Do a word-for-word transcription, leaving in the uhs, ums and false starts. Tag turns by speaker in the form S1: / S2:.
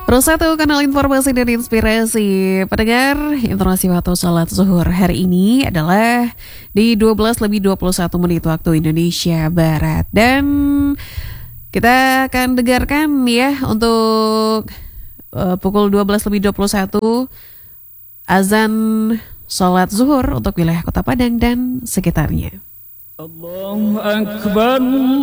S1: Satu kanal informasi dan inspirasi. Pendengar, informasi waktu salat zuhur hari ini adalah di dua belas lebih dua puluh satu menit waktu Indonesia Barat. Dan kita akan dengarkan ya untuk uh, pukul dua belas lebih dua puluh satu azan salat zuhur untuk wilayah Kota Padang dan sekitarnya.
S2: Allahu Akbar.